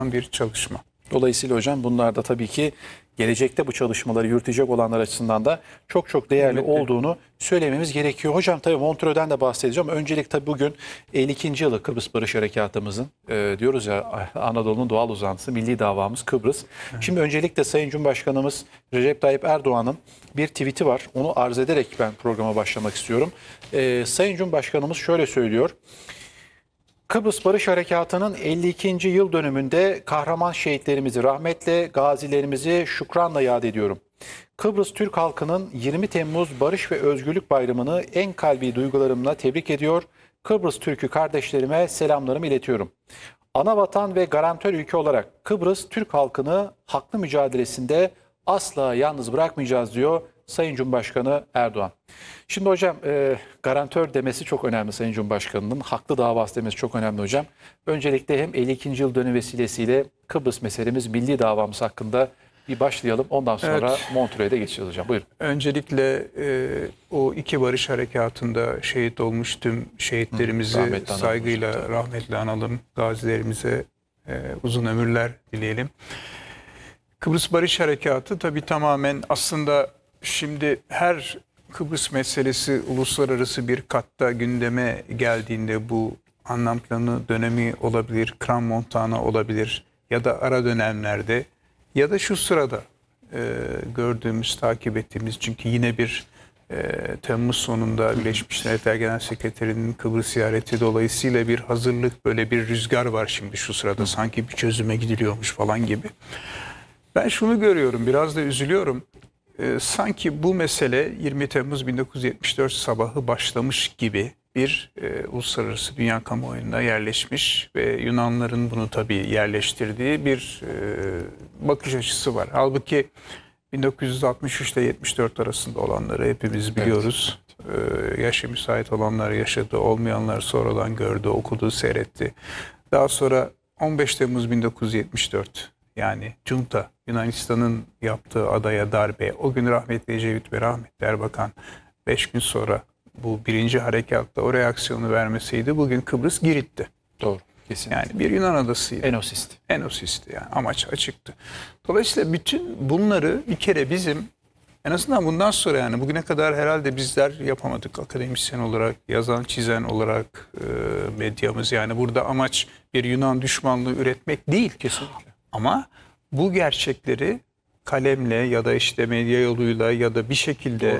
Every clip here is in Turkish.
bir çalışma. Dolayısıyla hocam bunlar da tabii ki gelecekte bu çalışmaları yürütecek olanlar açısından da çok çok değerli olduğunu söylememiz gerekiyor. Hocam tabii Montreux'den de bahsedeceğim. Öncelik tabii bugün 52. yılı Kıbrıs Barış Harekatı'mızın diyoruz ya Anadolu'nun doğal uzantısı, milli davamız Kıbrıs. Evet. Şimdi öncelikle Sayın Cumhurbaşkanımız Recep Tayyip Erdoğan'ın bir tweet'i var. Onu arz ederek ben programa başlamak istiyorum. Sayın Cumhurbaşkanımız şöyle söylüyor. Kıbrıs Barış Harekatı'nın 52. yıl dönümünde kahraman şehitlerimizi rahmetle, gazilerimizi şükranla yad ediyorum. Kıbrıs Türk halkının 20 Temmuz Barış ve Özgürlük Bayramı'nı en kalbi duygularımla tebrik ediyor. Kıbrıs Türk'ü kardeşlerime selamlarımı iletiyorum. Anavatan ve garantör ülke olarak Kıbrıs Türk halkını haklı mücadelesinde asla yalnız bırakmayacağız diyor Sayın Cumhurbaşkanı Erdoğan. Şimdi hocam garantör demesi çok önemli Sayın Cumhurbaşkanı'nın. Haklı davası demesi çok önemli hocam. Öncelikle hem 52. yıl dönümü vesilesiyle Kıbrıs meselemiz, milli davamız hakkında bir başlayalım. Ondan sonra evet, Montreux'e de geçeceğiz hocam. Buyurun. Öncelikle o iki barış harekatında şehit olmuş tüm şehitlerimizi saygıyla, rahmetle analım. Gazilerimize uzun ömürler dileyelim. Kıbrıs Barış Harekatı tabii tamamen aslında şimdi her Kıbrıs meselesi uluslararası bir katta gündeme geldiğinde bu anlam planı dönemi olabilir, Crans-Montana olabilir ya da ara dönemlerde ya da şu sırada gördüğümüz, takip ettiğimiz çünkü yine bir Temmuz sonunda Birleşmiş Milletler Genel Sekreterinin Kıbrıs ziyareti dolayısıyla bir hazırlık, böyle bir rüzgar var şimdi şu sırada sanki bir çözüme gidiliyormuş falan gibi. Ben şunu görüyorum, biraz da üzülüyorum. Sanki bu mesele 20 Temmuz 1974 sabahı başlamış gibi bir uluslararası dünya kamuoyunda yerleşmiş ve Yunanların bunu tabii yerleştirdiği bir bakış açısı var. Halbuki 1963 ile 74 arasında olanları hepimiz biliyoruz. Evet. Yaşı müsait olanlar yaşadı, olmayanlar sonradan gördü, okudu, seyretti. Daha sonra 15 Temmuz 1974 yani Junta, Yunanistan'ın yaptığı adaya darbe, o gün rahmetli Ecevit ve rahmetli Erbakan 5 gün sonra bu birinci harekatta o reaksiyonu vermeseydi bugün Kıbrıs Girit'ti. Doğru, kesinlikle. Yani bir Yunan adasıydı. Enosis'ti. Enosis'ti yani, amaç açıktı. Dolayısıyla bütün bunları bir kere bizim en azından bundan sonra yani bugüne kadar herhalde bizler yapamadık akademisyen olarak, yazan, çizen olarak medyamız yani burada amaç bir Yunan düşmanlığı üretmek değil. Kesinlikle. Ama bu gerçekleri kalemle ya da işte medya yoluyla ya da bir şekilde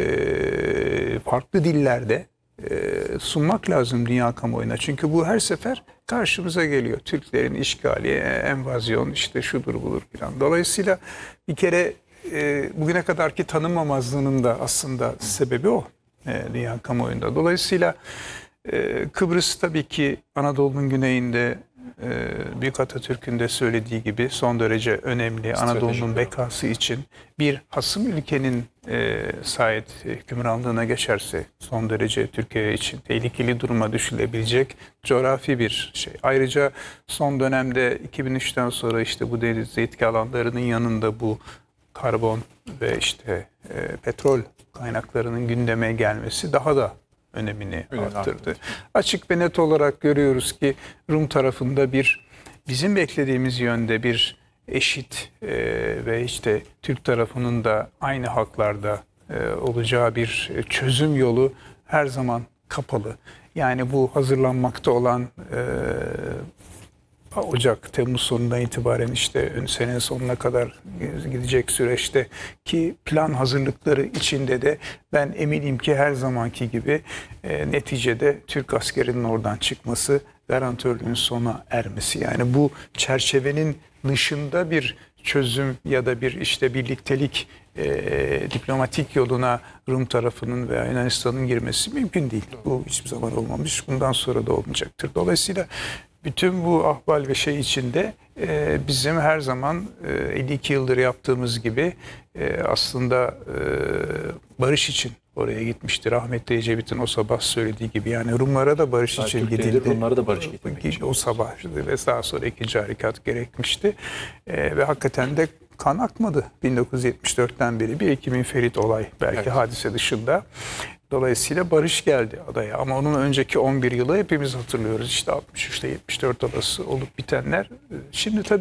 farklı dillerde sunmak lazım dünya kamuoyuna. Çünkü bu her sefer karşımıza geliyor. Türklerin işgali, envazyon işte şudur budur falan. Dolayısıyla bir kere bugüne kadarki tanınmamazlığının da aslında sebebi o dünya kamuoyunda. Dolayısıyla Kıbrıs tabii ki Anadolu'nun güneyinde Büyük Atatürk'ün de söylediği gibi son derece önemli. Anadolu'nun bekası için bir hasım ülkenin Said hükümranlığına geçerse son derece Türkiye için tehlikeli duruma düşülebilecek coğrafi bir şey. Ayrıca son dönemde 2003'ten sonra işte bu deniz yetki alanlarının yanında bu karbon ve işte petrol kaynaklarının gündeme gelmesi daha da önemini arttırdı. Açık ve net olarak görüyoruz ki Rum tarafında bizim beklediğimiz yönde bir eşit ve işte Türk tarafının da aynı haklarda olacağı bir çözüm yolu her zaman kapalı. Yani bu hazırlanmakta olan Ocak, Temmuz sonundan itibaren işte senenin sonuna kadar gidecek süreçte ki plan hazırlıkları içinde de ben eminim ki her zamanki gibi neticede Türk askerinin oradan çıkması, garantörlüğün sona ermesi. Yani bu çerçevenin dışında bir çözüm ya da bir işte birliktelik diplomatik yoluna Rum tarafının veya Yunanistan'ın girmesi mümkün değil. Bu hiçbir zaman olmamış, bundan sonra da olmayacaktır. Dolayısıyla bütün bu ahval ve şey içinde bizim her zaman 52 yıldır yaptığımız gibi aslında barış için oraya gitmişti. Rahmetli Ecevit'in o sabah söylediği gibi yani Rumlara da barış için gidildi. Rumlara da barış getirmek o sabah ve daha sonra ikinci harekat gerekmişti. Ve hakikaten de kan akmadı 1974'ten beri. Bir Ekim'in Ferit olay belki hadise dışında. Dolayısıyla barış geldi adaya ama onun önceki 11 yılı hepimiz hatırlıyoruz. İşte 63'te 74 arası olup bitenler. Şimdi tabii